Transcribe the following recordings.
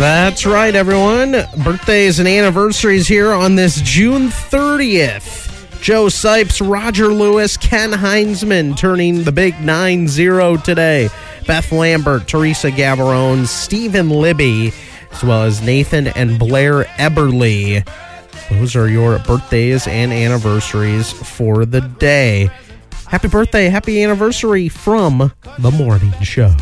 That's right, everyone. Birthdays and anniversaries here on this June 30th. Joe Sipes, Roger Lewis, Ken Heinzman turning the big 9-0 today. Beth Lambert, Teresa Gavarone, Stephen Libby, as well as Nathan and Blair Eberly. Those are your birthdays and anniversaries for the day. Happy birthday, happy anniversary from The Morning Show.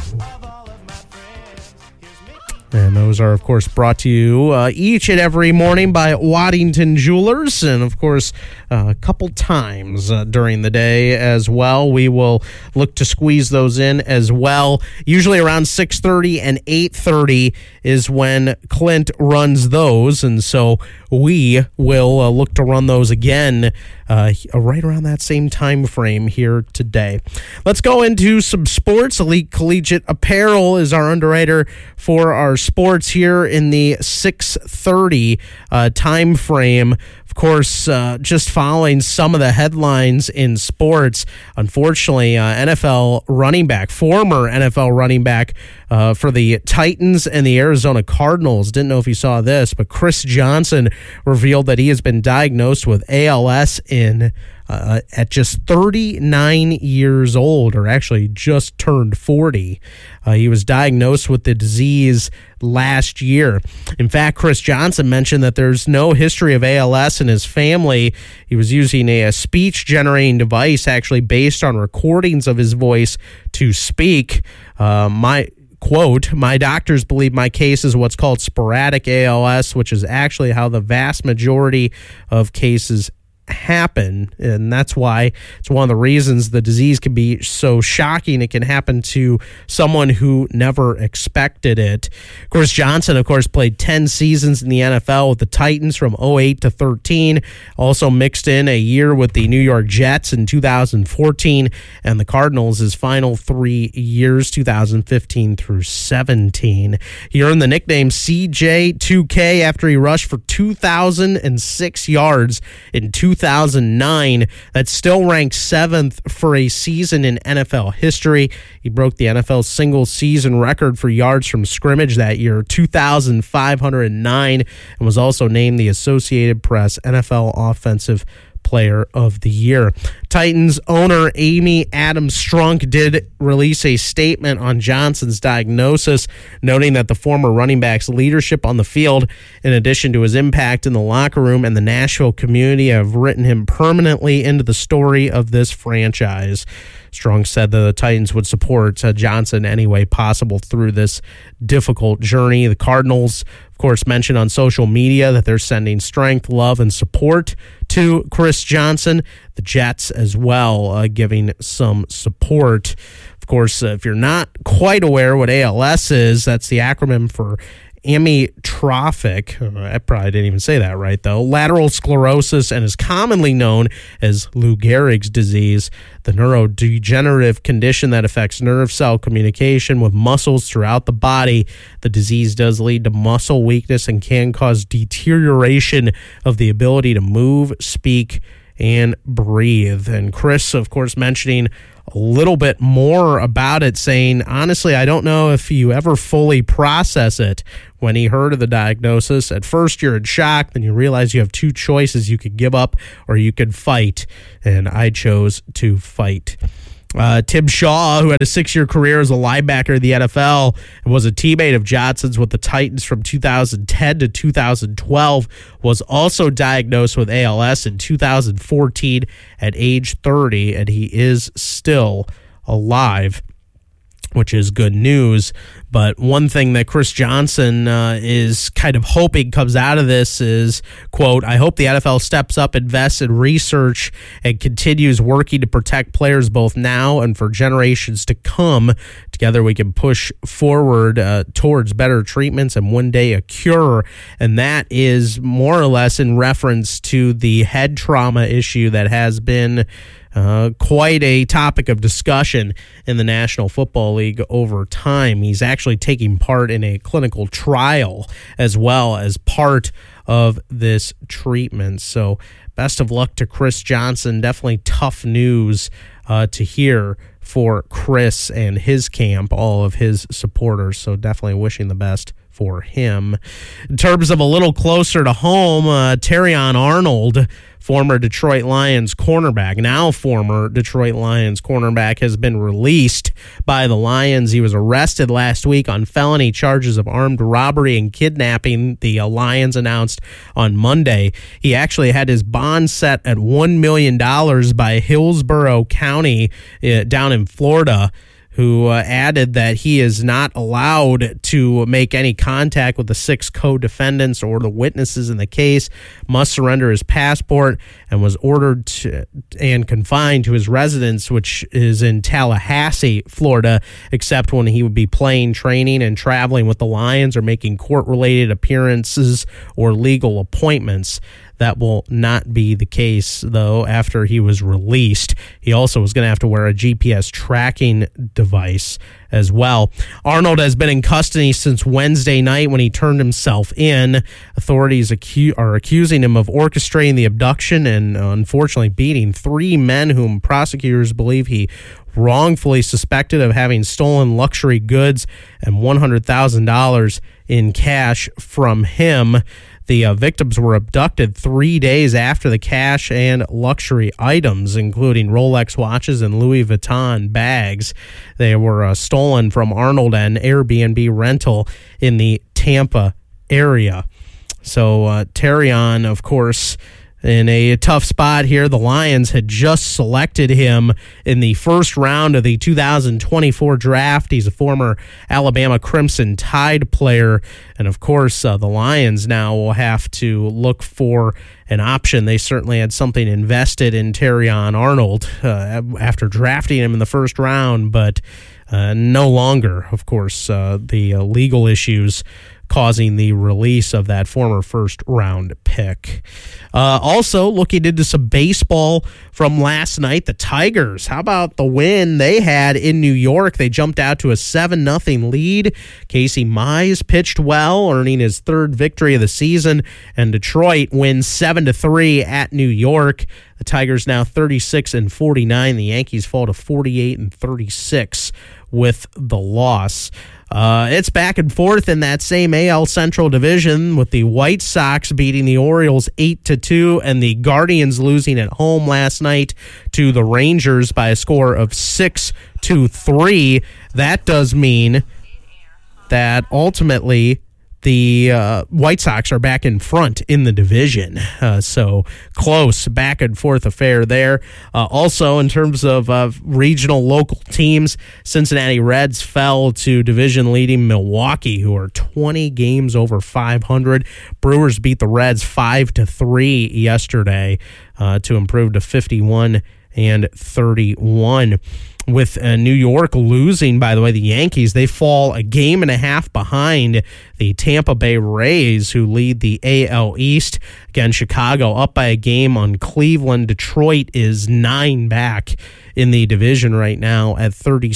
And those are, of course, brought to you each and every morning by Waddington Jewelers. And, of course, a couple times during the day as well. We will look to squeeze those in as well. Usually around 6:30 and 8:30 is when Clint runs those. And so we will look to run those again right around that same time frame here today. Let's go into some sports. Elite Collegiate Apparel is our underwriter for our sports here in the 6:30 time frame. Of course, just following some of the headlines in sports, unfortunately, former NFL running back for the Titans and the Arizona Cardinals. Didn't know if you saw this, but Chris Johnson revealed that he has been diagnosed with ALS at just 39 years old, or actually just turned 40. He was diagnosed with the disease last year. In fact, Chris Johnson mentioned that there's no history of ALS in his family. He was using a speech-generating device actually based on recordings of his voice to speak. Quote, "My doctors believe my case is what's called sporadic ALS, which is actually how the vast majority of cases happen, and that's why it's one of the reasons the disease can be so shocking. It can happen to someone who never expected it." Chris Johnson, of course, played 10 seasons in the NFL with the Titans from 2008 to 2013, also mixed in a year with the New York Jets in 2014, and the Cardinals his final 3 years, 2015 through 17. He earned the nickname CJ2K after he rushed for 2,006 yards in 2009. That still ranks 7th for a season in NFL history. He broke the NFL single-season record for yards from scrimmage that year, 2,509, and was also named the Associated Press NFL Offensive Player of the Year. Titans owner Amy Adams Strunk did release a statement on Johnson's diagnosis, noting that the former running back's leadership on the field, in addition to his impact in the locker room and the Nashville community, have written him permanently into the story of this franchise. Strong said that the Titans would support Johnson any way possible through this difficult journey. The Cardinals, of course, mentioned on social media that they're sending strength, love, and support to Chris Johnson. The Jets as well giving some support. Of course, if you're not quite aware what ALS is, that's the acronym for amyotrophic, I probably didn't even say that right, though, lateral sclerosis, and is commonly known as Lou Gehrig's disease, the neurodegenerative condition that affects nerve cell communication with muscles throughout the body. The disease does lead to muscle weakness and can cause deterioration of the ability to move, speak, and breathe. And Chris, of course, mentioning a little bit more about it, saying, honestly, I don't know if you ever fully process it. When he heard of the diagnosis, at first you're in shock, then you realize you have two choices. You could give up or you could fight, and I chose to fight. Tim Shaw, who had a 6-year career as a linebacker in the NFL and was a teammate of Johnson's with the Titans from 2010 to 2012, was also diagnosed with ALS in 2014 at age 30, and he is still alive, which is good news. But one thing that Chris Johnson is kind of hoping comes out of this is, quote, "I hope the NFL steps up, invests in research, and continues working to protect players both now and for generations to come. Together we can push forward towards better treatments and one day a cure." And that is more or less in reference to the head trauma issue that has been quite a topic of discussion in the National Football League over time. He's actually taking part in a clinical trial as well as part of this treatment. So best of luck to Chris Johnson. Definitely tough news to hear for Chris and his camp, all of his supporters. So definitely wishing the best for for him. In terms of a little closer to home, Terrion Arnold, former Detroit Lions cornerback, now former Detroit Lions cornerback, has been released by the Lions. He was arrested last week on felony charges of armed robbery and kidnapping, the Lions announced on Monday. He actually had his bond set at $1 million by Hillsborough County down in Florida, who added that he is not allowed to make any contact with the 6 co-defendants or the witnesses in the case, must surrender his passport, and was ordered and confined to his residence, which is in Tallahassee, Florida, except when he would be playing, training, and traveling with the Lions or making court-related appearances or legal appointments. That will not be the case, though, after he was released. He also was going to have to wear a GPS tracking device as well. Arnold has been in custody since Wednesday night when he turned himself in. Authorities are accusing him of orchestrating the abduction and unfortunately beating 3 men whom prosecutors believe he wrongfully suspected of having stolen luxury goods and $100,000 in cash from him. The victims were abducted 3 days after the cash and luxury items, including Rolex watches and Louis Vuitton bags. They were stolen from Arnold and Airbnb rental in the Tampa area. So Terrion, of course, in a tough spot here. The Lions had just selected him in the first round of the 2024 draft. He's a former Alabama Crimson Tide player. And, of course, the Lions now will have to look for an option. They certainly had something invested in Terrion Arnold after drafting him in the first round, but no longer, of course, the legal issues causing the release of that former first-round pick. Also, looking into some baseball from last night, the Tigers, how about the win they had in New York? They jumped out to a 7-0 lead. Casey Mize pitched well, earning his 3rd victory of the season, and Detroit wins 7-3 at New York. The Tigers now 36-49. The Yankees fall to 48-36 with the loss. It's back and forth in that same AL Central division, with the White Sox beating the Orioles 8-2 and the Guardians losing at home last night to the Rangers by a score of 6-3. That does mean that ultimately the White Sox are back in front in the division. So close back and forth affair there. Also, in terms of regional local teams, Cincinnati Reds fell to division-leading Milwaukee, who are 20 games over 500. Brewers beat the Reds 5-3 yesterday to improve to 51-31. With New York losing, by the way, the Yankees, they fall a game and a half behind the Tampa Bay Rays, who lead the AL East. Again, Chicago up by a game on Cleveland. Detroit is 9 back in the division right now at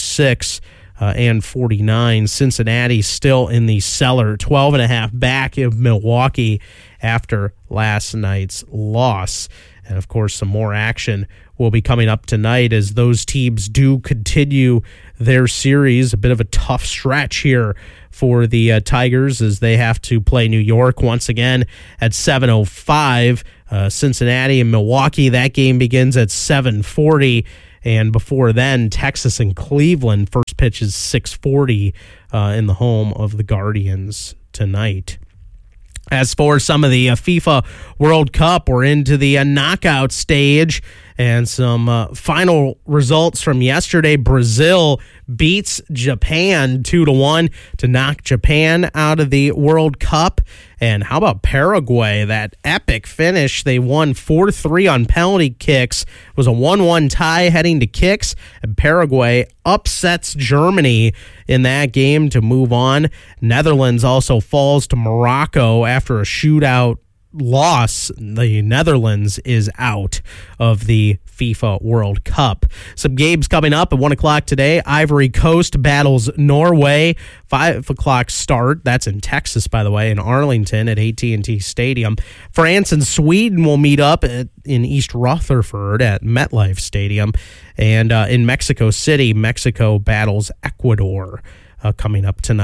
36-49. Cincinnati still in the cellar, 12.5 back of Milwaukee after last night's loss. And, of course, some more action will be coming up tonight as those teams do continue their series. A bit of a tough stretch here for the Tigers as they have to play New York once again at 7:05. Cincinnati and Milwaukee, that game begins at 7:40. And before then, Texas and Cleveland, first pitch is 6:40 in the home of the Guardians tonight. As for some of the FIFA World Cup, we're into the knockout stage, and some final results from yesterday. Brazil beats Japan 2-1 to knock Japan out of the World Cup. And how about Paraguay? That epic finish. They won 4-3 on penalty kicks. It was a 1-1 tie heading to kicks, and Paraguay upsets Germany in that game to move on. Netherlands also falls to Morocco after a shootout loss. The Netherlands is out of the FIFA World Cup. Some games coming up at 1 o'clock today. Ivory Coast battles Norway. 5 o'clock start. That's in Texas, by the way, in Arlington at AT&T Stadium. France and Sweden will meet up in East Rutherford at MetLife Stadium. And in Mexico City, Mexico battles Ecuador coming up tonight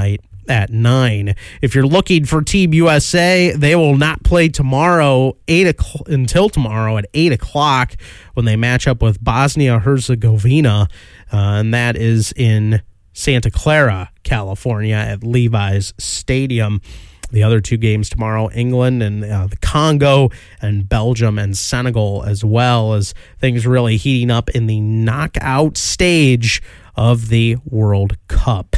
at 9. If you're looking for Team USA, they will not play tomorrow until tomorrow at 8 o'clock when they match up with Bosnia-Herzegovina, and that is in Santa Clara, California at Levi's Stadium. The other two games tomorrow, England and the Congo, and Belgium and Senegal, as well, as things really heating up in the knockout stage of the World Cup.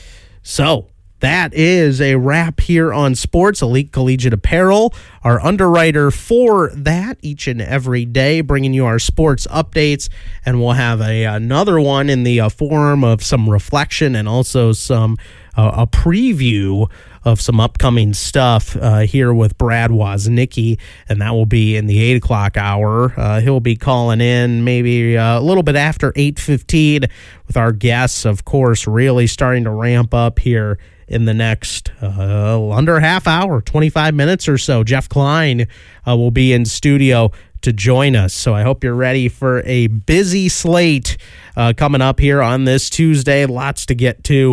So that is a wrap here on Sports Elite Collegiate Apparel, our underwriter for that each and every day, bringing you our sports updates. And we'll have another one in the form of some reflection and also some a preview of some upcoming stuff here with Brad Woznicki, and that will be in the 8 o'clock hour. He'll be calling in maybe a little bit after 8:15 with our guests, of course, really starting to ramp up here in the next under a half hour, 25 minutes or so. Jeff Klein will be in studio to join us. So I hope you're ready for a busy slate coming up here on this Tuesday. Lots to get to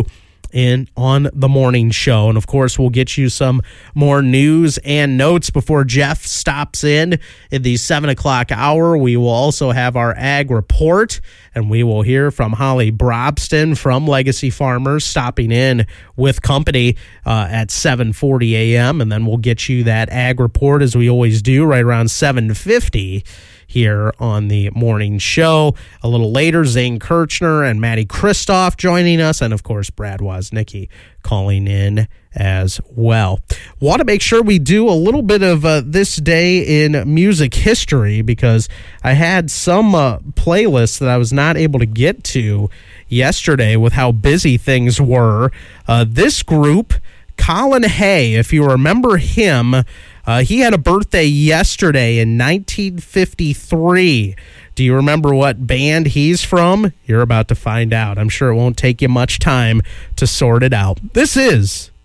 on the morning show. And of course, we'll get you some more news and notes before Jeff stops in the 7 o'clock hour. We will also have our ag report, and we will hear from Holly Brobston from Legacy Farmers stopping in with company at 7:40 a.m. And then we'll get you that ag report, as we always do, right around 7:50 here on the morning show. A little later, Zane Kirchner and Maddie Kristoff joining us, and of course, Brad Woznicki calling in as well. Want to make sure we do a little bit of this day in music history, because I had some playlists that I was not able to get to yesterday with how busy things were. This group, Colin Hay, if you remember him, he had a birthday yesterday in 1953. Do you remember what band he's from? You're about to find out. I'm sure it won't take you much time to sort it out. This is